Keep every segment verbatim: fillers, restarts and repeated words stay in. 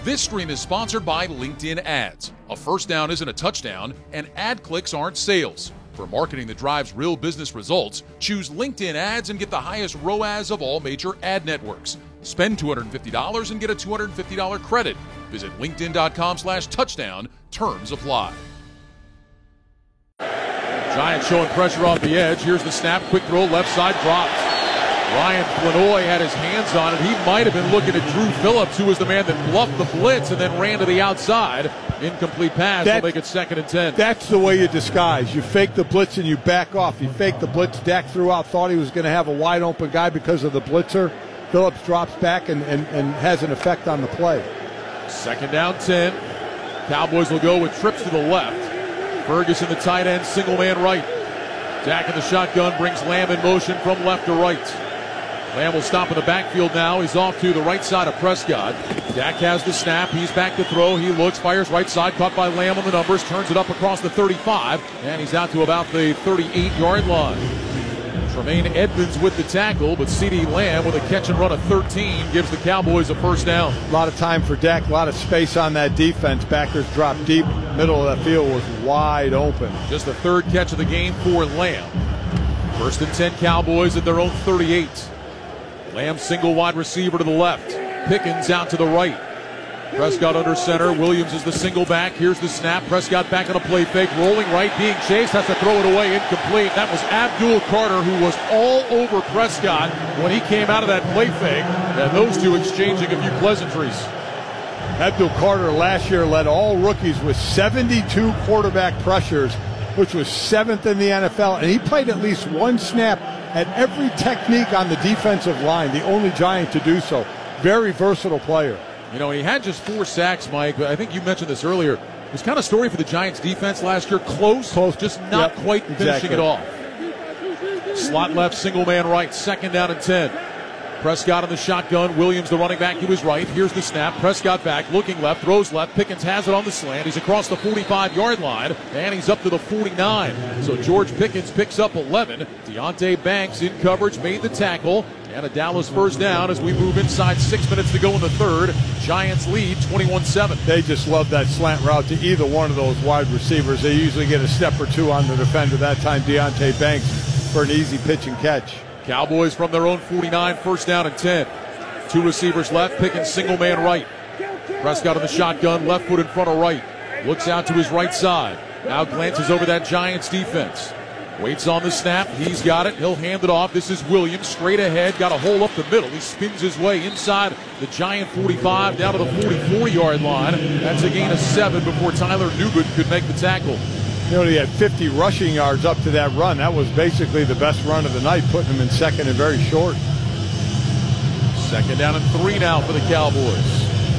This stream is sponsored by LinkedIn Ads. A first down isn't a touchdown, and ad clicks aren't sales. For marketing that drives real business results, choose LinkedIn Ads and get the highest R O A S of all major ad networks. Spend two hundred fifty dollars and get a two hundred fifty dollars credit. Visit linkedin.com slash touchdown. Terms apply. Giants showing pressure off the edge. Here's the snap. Quick throw. Left side drops. Ryan Flanoy had his hands on it. He might have been looking at Drew Phillips, who was the man that bluffed the blitz and then ran to the outside. Incomplete pass. That, will make it second and ten. That's the way you disguise. You fake the blitz and you back off. You fake the blitz. Dak threw out, thought he was going to have a wide open guy because of the blitzer. Phillips drops back and, and, and has an effect on the play. Second down ten. Cowboys will go with trips to the left. Ferguson, the tight end, single man right. Dak in the shotgun brings Lamb in motion from left to right. Lamb will stop in the backfield now. He's off to the right side of Prescott. Dak has the snap. He's back to throw. He looks, fires right side, caught by Lamb on the numbers, turns it up across the thirty-five, and he's out to about the thirty-eight-yard line. Tremaine Edmonds with the tackle, but CeeDee Lamb with a catch and run of thirteen gives the Cowboys a first down. A lot of time for Dak, a lot of space on that defense. Backers dropped deep. Middle of that field was wide open. Just the third catch of the game for Lamb. First and ten Cowboys at their own thirty-eight. Lamb single wide receiver to the left. Pickens out to the right. Prescott under center. Williams is the single back. Here's the snap. Prescott back on a play fake. Rolling right, being chased. Has to throw it away. Incomplete. That was Abdul Carter, who was all over Prescott when he came out of that play fake. And those two exchanging a few pleasantries. Abdul Carter last year led all rookies with seventy-two quarterback pressures, which was seventh in the N F L. And he played at least one snap at every technique on the defensive line, the only Giant to do so. Very versatile player. You know, he had just four sacks, Mike, but I think you mentioned this earlier. It was kind of story for the Giants defense last year. Close, Close. just not yep, quite finishing exactly. it off. Slot left, single man right, second down and ten. Prescott in the shotgun. Williams, the running back, to his right. Here's the snap. Prescott back, looking left, throws left. Pickens has it on the slant. He's across the forty-five-yard line, and he's up to the forty-nine. So George Pickens picks up eleven. Deonte Banks in coverage, made the tackle. And a Dallas first down as we move inside six minutes to go in the third. Giants lead twenty-one seven. They just love that slant route to either one of those wide receivers. They usually get a step or two on the defender. That time, Deonte Banks for an easy pitch and catch. Cowboys from their own forty-nine, first down and ten. Two receivers left, Pickens single man right. Prescott in the shotgun, left foot in front of right. Looks out to his right side. Now glances over that Giants defense. Waits on the snap. He's got it. He'll hand it off. This is Williams straight ahead. Got a hole up the middle. He spins his way inside the Giant forty-five down to the forty-four-yard line. That's a gain of seven before Tyler Nugent could make the tackle. You know, he had fifty rushing yards up to that run. That was basically the best run of the night, putting him in second and very short. Second down and three now for the Cowboys.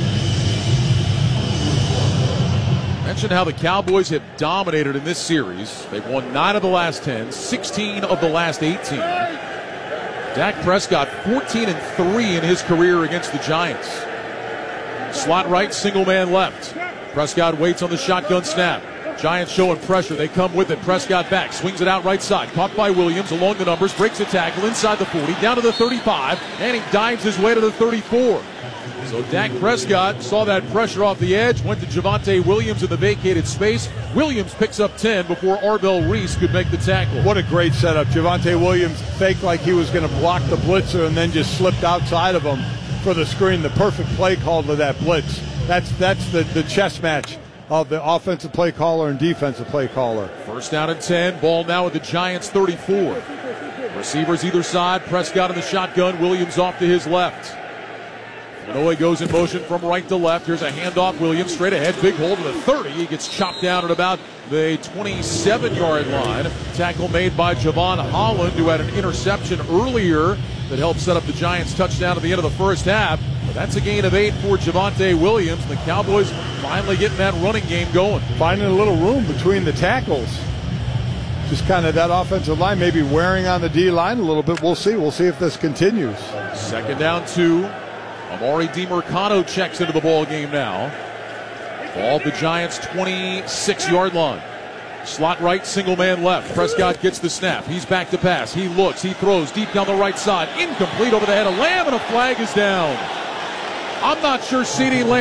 Mentioned how the Cowboys have dominated in this series. They've won nine of the last ten, sixteen of the last eighteen. Dak Prescott, fourteen and three in his career against the Giants. Slot right, single man left. Prescott waits on the shotgun snap. Giants showing pressure. They come with it. Prescott back. Swings it out right side. Caught by Williams along the numbers. Breaks a tackle inside the forty. Down to the thirty-five. And he dives his way to the thirty-four. So Dak Prescott saw that pressure off the edge. Went to Javonte Williams in the vacated space. Williams picks up ten before Arbel Reese could make the tackle. What a great setup. Javonte Williams faked like he was going to block the blitzer and then just slipped outside of him for the screen. The perfect play call to that blitz. That's, that's the, the chess match of the offensive play caller and defensive play caller. First down and ten. Ball now at the Giants thirty-four. Receivers either side. Prescott in the shotgun. Williams off to his left. Manoy goes in motion from right to left. Here's a handoff. Williams straight ahead. Big hole to the thirty. He gets chopped down at about the twenty-seven-yard line. Tackle made by Javon Holland, who had an interception earlier that helped set up the Giants' touchdown at the end of the first half. But that's a gain of eight for Javonte Williams. The Cowboys finally getting that running game going. Finding a little room between the tackles. Just kind of that offensive line maybe wearing on the D-line a little bit. We'll see. We'll see if this continues. Second down two. Amari DiMercado checks into the ball game now. Ball at the Giants' twenty-six-yard line. Slot right, single man left. Prescott gets the snap. He's back to pass. He looks. He throws deep down the right side. Incomplete over the head of Lamb, and a flag is down. I'm not sure CeeDee Lamb